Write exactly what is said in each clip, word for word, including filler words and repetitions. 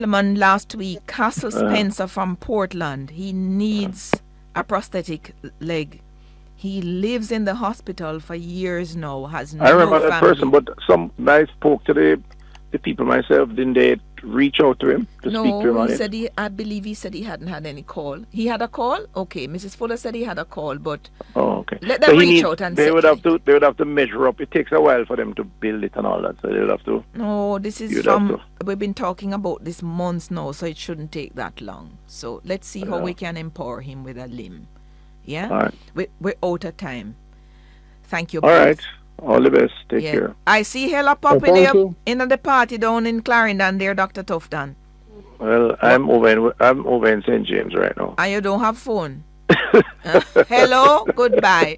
gentleman last week, Castle Uh, Spencer from Portland. He needs a prosthetic leg. He lives in the hospital for years now, has I no remember that person, family. but some I spoke to the the people myself. Didn't they reach out to him to speak to No, him on he it? said he, I believe he said he hadn't had any call. He had a call? Okay, Missus Fuller said he had a call, but Oh, okay. let So them he reach needs. out and They say. would have to. They would have to measure up. It takes a while for them to build it and all that. So they would have to. No, this is You'd have from, to. we've been talking about this months now, so it shouldn't take that long. So let's see how Yeah. we can empower him with a limb. Yeah? All right. We, we're out of time. Thank you All both. right. All the best. Take Yeah. care. I see Hella Well, pop in, thank the, you. in the party down in Clarendon there, Doctor Tufton. Well, I'm over in I'm over in Saint James right now. And you don't have phone. Uh, hello, goodbye.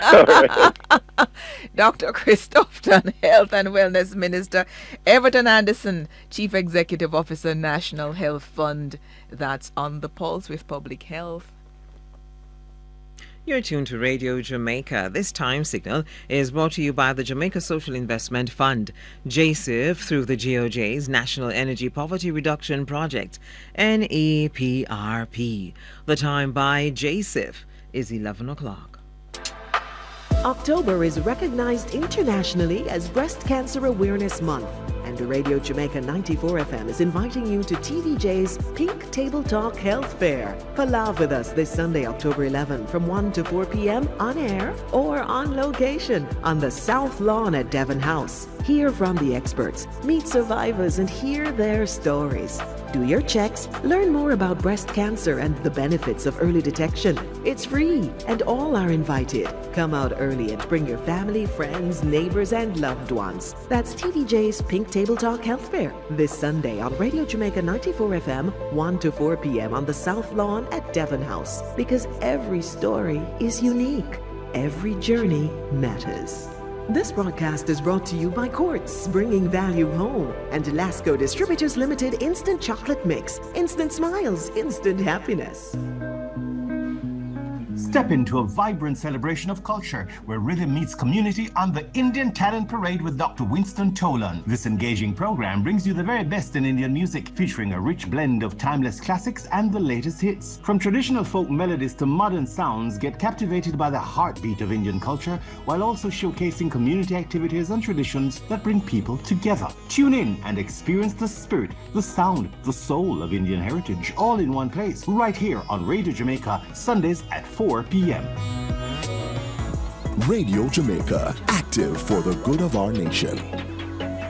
Doctor Chris Tufton, Health and Wellness Minister. Everton Anderson, Chief Executive Officer, National Health Fund. That's on the pulse with public health. You're tuned to Radio Jamaica. This time signal is brought to you by the Jamaica Social Investment Fund, J S I F, through the G O J's National Energy Poverty Reduction Project, N E P R P. The time by J S I F is eleven o'clock. October is recognized internationally as Breast Cancer Awareness Month, and Radio Jamaica ninety-four F M is inviting you to T V J's Pink Table Talk Health Fair. Palav with us this Sunday, October eleventh from one to four p.m. on air or on location on the South Lawn at Devon House. Hear from the experts, meet survivors, and hear their stories. Do your checks, learn more about breast cancer and the benefits of early detection. It's free and all are invited. Come out early and bring your family, friends, neighbors, and loved ones. That's T V J's Pink Table Talk Health Fair this Sunday on Radio Jamaica ninety-four F M, one to four p.m. on the South Lawn at Devon House. Because every story is unique. Every journey matters. This broadcast is brought to you by Quartz, bringing value home, and Lasco Distributors Limited Instant Chocolate Mix. Instant smiles, instant happiness. Step into a vibrant celebration of culture where rhythm meets community on the Indian Talent Parade with Doctor Winston Tolan. This engaging program brings you the very best in Indian music, featuring a rich blend of timeless classics and the latest hits. From traditional folk melodies to modern sounds, get captivated by the heartbeat of Indian culture while also showcasing community activities and traditions that bring people together. Tune in and experience the spirit, the sound, the soul of Indian heritage all in one place, right here on Radio Jamaica, Sundays at four p.m. Radio Jamaica, active for the good of our nation.